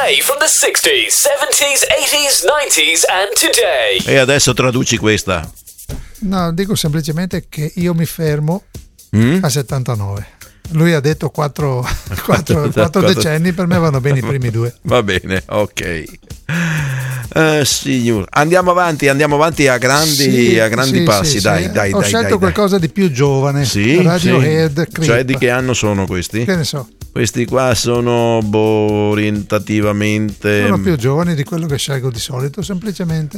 play from the 60s, 70s, 80s, 90s and today. E adesso traduci questa. No, dico semplicemente che io mi fermo a 79. Lui ha detto 4 decenni, per me vanno bene i primi 2. Va bene, ok. Signor, andiamo avanti a grandi passi. Dai. Ho scelto qualcosa di più giovane. Radiohead, Creep. Cioè, di che anno sono questi? Che ne so. Questi qua sono orientativamente. Sono più giovani di quello che scelgo di solito, semplicemente.